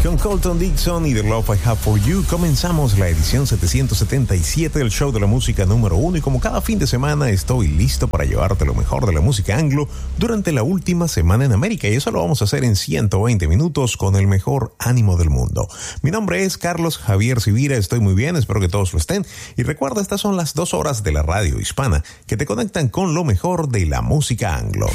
Con Colton Dixon y The Love I Have For You comenzamos la edición 777 del show de la música número 1 y como cada fin de semana estoy listo para llevarte lo mejor de la música anglo durante la última semana en América y eso lo vamos a hacer en 120 minutos con el mejor ánimo del mundo. Mi nombre es Carlos Javier Sivira, estoy muy bien, espero que todos lo estén y recuerda, estas son las 2 horas de la radio hispana que te conectan con lo mejor de la música anglo.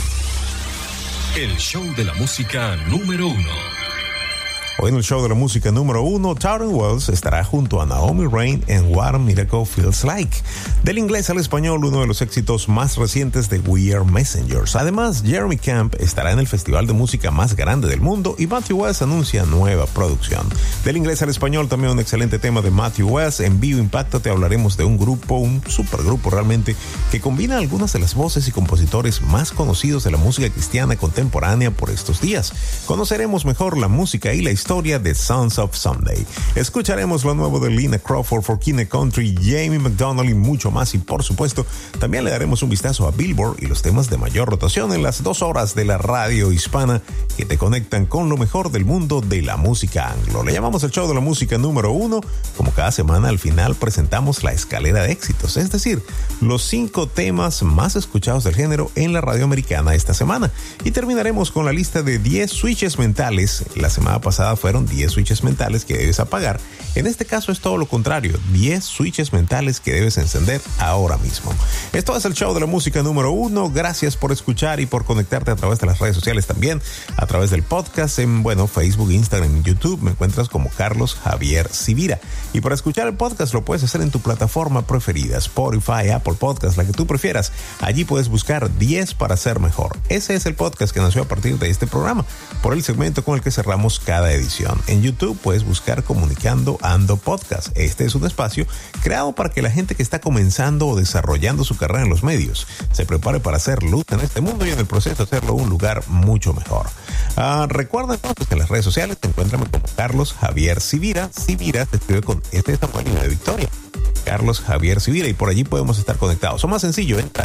El show de la música número 1. Hoy en el show de la música número 1, Tauren Wells estará junto a Naomi Rain en What a Miracle Feels Like. Del inglés al español, uno de los éxitos más recientes de We Are Messengers. Además, Jeremy Camp estará en el festival de música más grande del mundo y Matthew West anuncia nueva producción. Del inglés al español, también un excelente tema de Matthew West. En Vivo Impacto te hablaremos de un grupo, un supergrupo realmente, que combina algunas de las voces y compositores más conocidos de la música cristiana contemporánea por estos días. Conoceremos mejor la música y la historia de Sons of Sunday. Escucharemos lo nuevo de Lina Crawford, For King Country, Jamie McDonald y mucho más. Y por supuesto, también le daremos un vistazo a Billboard y los temas de mayor rotación en las 2 horas de la radio hispana que te conectan con lo mejor del mundo de la música anglo. Le llamamos el show de la música número 1. Como cada semana, al final presentamos la escalera de éxitos, es decir, los 5 temas más escuchados del género en la radio americana esta semana. Y terminaremos con la lista de 10 switches mentales. La semana pasada fueron 10 switches mentales que debes apagar. En este caso es todo lo contrario, 10 switches mentales que debes encender ahora mismo. Esto es el show de la música número 1. Gracias por escuchar y por conectarte a través de las redes sociales también, a través del podcast en Facebook, Instagram y YouTube. Me encuentras como Carlos Javier Sivira. Y para escuchar el podcast lo puedes hacer en tu plataforma preferida, Spotify, Apple Podcast, la que tú prefieras. Allí puedes buscar 10 para ser mejor. Ese es el podcast que nació a partir de este programa, por el segmento con el que cerramos cada edición. En YouTube puedes buscar Comunicando Ando Podcast. Este es un espacio creado para que la gente que está comenzando o desarrollando su carrera en los medios se prepare para hacer luz en este mundo y en el proceso hacerlo un lugar mucho mejor. Recuerda entonces que en las redes sociales te encuentran como Carlos Javier Sivira. Sivira se escribe con este tamaño de Victoria. Carlos Javier Sivira, y por allí podemos estar conectados. O más sencillo, entra a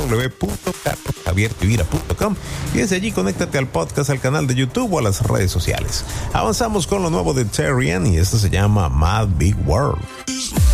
www.carlosjaviersivira.com y desde allí conéctate al podcast, al canal de YouTube o a las redes sociales. Avanzamos con lo nuevo de Terrian y esto se llama Mad Big World.